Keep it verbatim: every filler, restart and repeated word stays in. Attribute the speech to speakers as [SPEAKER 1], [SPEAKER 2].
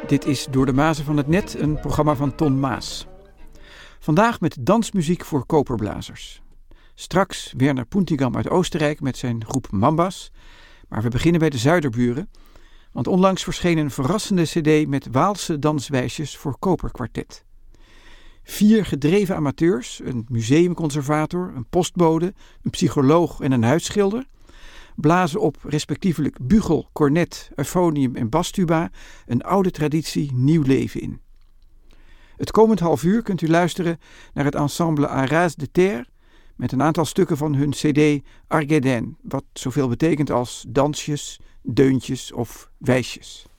[SPEAKER 1] Dit is Door de Mazen van het Net, een programma van Ton Maas. Vandaag met dansmuziek voor koperblazers. Straks Werner Puntigam uit Oostenrijk met zijn groep Mambas. Maar we beginnen bij de Zuiderburen. Want onlangs verscheen een verrassende cd met Waalse danswijsjes voor koperkwartet. Vier gedreven amateurs, een museumconservator, een postbode, een psycholoog en een huisschilder, blazen op respectievelijk bugel, cornet, euphonium en bastuba een oude traditie nieuw leven in. Het komend half uur kunt u luisteren naar het ensemble Arras de Terre met een aantal stukken van hun cd Argaiden, wat zoveel betekent als dansjes, deuntjes of wijsjes.